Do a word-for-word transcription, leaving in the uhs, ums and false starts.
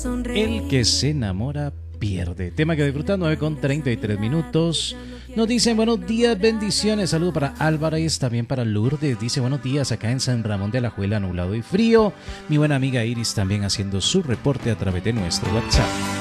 El que se enamora pierde. Tema que disfruta, nueve con treinta y tres minutos. Nos dicen buenos días, bendiciones. Saludo para Álvarez, también para Lourdes. Dice buenos días acá en San Ramón de Alajuela, nublado y frío. Mi buena amiga Iris también haciendo su reporte a través de nuestro WhatsApp.